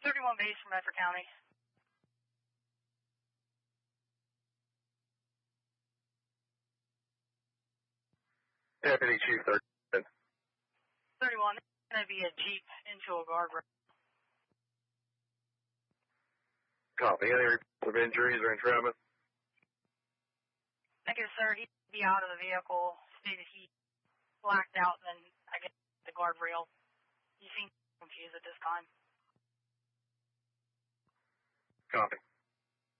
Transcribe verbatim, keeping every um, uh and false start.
thirty-one base from Medford County. Deputy Chief thirty-one. thirty-one, there's going to be a Jeep into a guardrail. Copy. Any reports of injuries or entrapment? Negative, sir. He'd be out of the vehicle, stated he blacked out, and then I guess the guardrail. He seems confused at this time. Copy.